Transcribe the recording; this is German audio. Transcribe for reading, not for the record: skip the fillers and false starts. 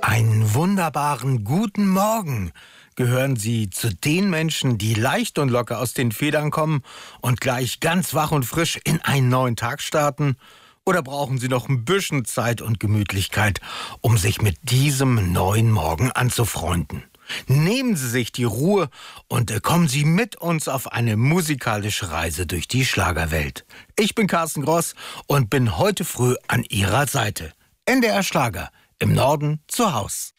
Einen wunderbaren guten Morgen. Gehören Sie zu den Menschen, die leicht und locker aus den Federn kommen und gleich ganz wach und frisch in einen neuen Tag starten? Oder brauchen Sie noch ein bisschen Zeit und Gemütlichkeit, um sich mit diesem neuen Morgen anzufreunden? Nehmen Sie sich die Ruhe und kommen Sie mit uns auf eine musikalische Reise durch die Schlagerwelt. Ich bin Carsten Gross und bin heute früh an Ihrer Seite. NDR Schlager, im Norden zu Haus.